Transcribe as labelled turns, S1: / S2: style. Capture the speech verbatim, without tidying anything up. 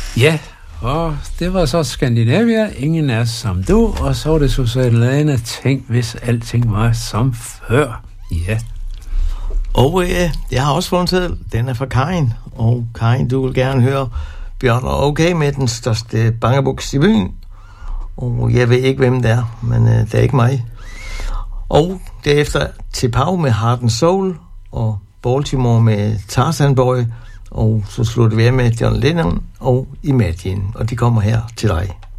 S1: Ja, og det var så Skandinavia, ingen er som du, og så var det Susanne, tænk hvis alting var som før. Ja.
S2: Og øh, jeg har også fundet til, den er fra Karin, og Karin, du vil gerne høre Bjørn og okay med den største bangebuks i byen, og jeg ved ikke, hvem det er, men øh, det er ikke mig. Og derefter til Pau med Heart and Soul, og Baltimore med Tarzan Boy, og så slutter vi af med John Lennon og Imagine, og de kommer her til dig.